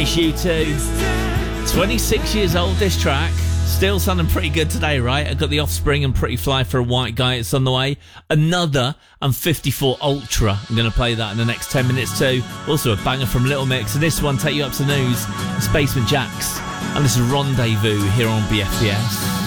It's U2. 26 years old, this track. Still sounding pretty good today, right? I got The Offspring and Pretty Fly for a White Guy. It's on the way. Another and 54 Ultra. I'm going to play that in the next 10 minutes too. Also a banger from Little Mix. And this one, take you up to news. It's Basement Jaxx. And this is Rendezvous here on BFBS.